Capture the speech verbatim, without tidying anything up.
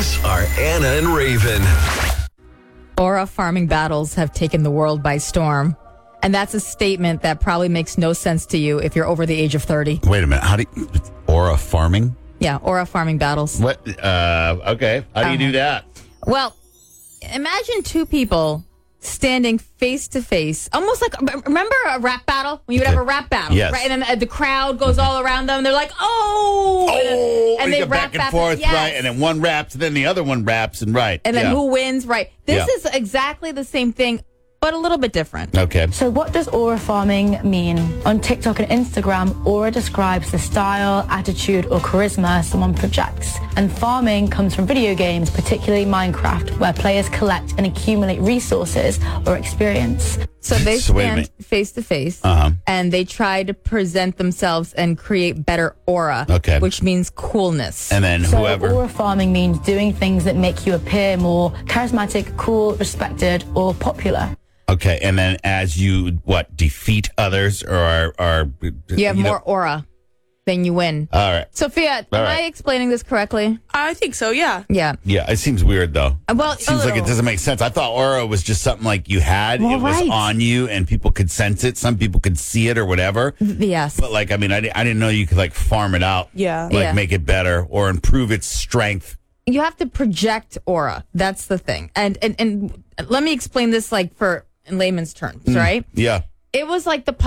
This are Anna and Raven. Aura farming battles have taken the world by storm. And that's a statement that probably makes no sense to you if you're over the age of thirty. Wait a minute. How do you, aura farming? Yeah, aura farming battles. What? Uh, okay. How do you do that? Well, imagine two people standing face to face, almost like, remember a rap battle? When you would have a rap battle, Yes. right? And then the crowd goes all around them. They're like, oh! Oh, and, and they go rap back and forth, yes. right? And then one raps, and then the other one raps, and right. And then yeah. who wins, right? This Yeah. is exactly the same thing, but a little bit different. Okay. So what does aura farming mean? On TikTok and Instagram, aura describes the style, attitude, or charisma someone projects. And farming comes from video games, particularly Minecraft, where players collect and accumulate resources or experience. So they So wait a stand minute. face to face, Uh-huh. and they try to present themselves and create better aura, Okay. which means coolness. And then So whoever. aura farming means doing things that make you appear more charismatic, cool, respected, or popular. Okay. And then as you, what, defeat others or are. are you have know- more aura, then you win. All right. Sophia, am All right. I explaining this correctly? I think so, yeah. Yeah. Yeah. It seems weird, though. Uh, Well, It seems like it doesn't make sense. I thought aura was just something like you had. Well, it was right. on you and people could sense it. Some people could see it or whatever. Yes. But like, I mean, I, di- I didn't know you could like farm it out. Yeah. Like Yeah. make it better or improve its strength. You have to project aura. That's the thing. And and and let me explain this like for in layman's terms, right? Yeah. It was like the